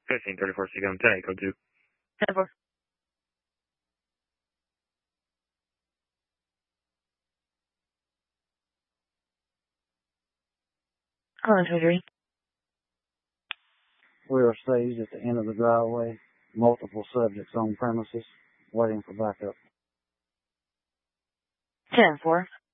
1534, Seagun 10, code 2. 10-4. Hello, 23. We are staged at the end of the driveway. Multiple subjects on premises, waiting for backup. 10-4.